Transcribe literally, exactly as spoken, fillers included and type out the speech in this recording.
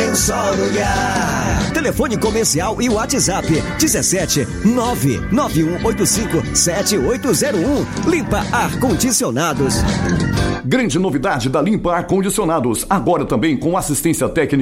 Lençol Lumiar. Telefone comercial e WhatsApp dezessete nove nove um oito cinco sete oito zero um. Limpa Ar-Condicionados. Grande novidade da Limpa Ar-Condicionados, agora também com assistência técnica